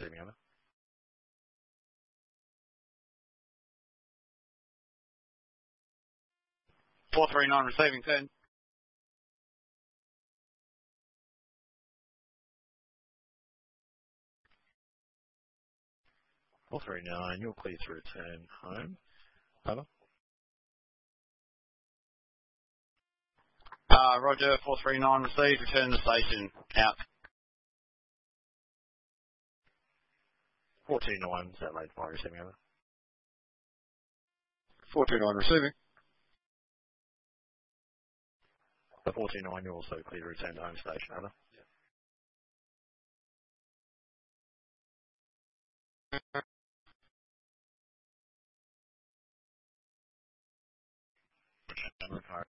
Receiving over. 439 receiving 10. 439, you're clear to return home. Over. Roger, 439 received, return to the station, out. 421, Adelaide Fire receiving over. 429 receiving. The 429, you're also clear to return to home station, over. Adelaide Fire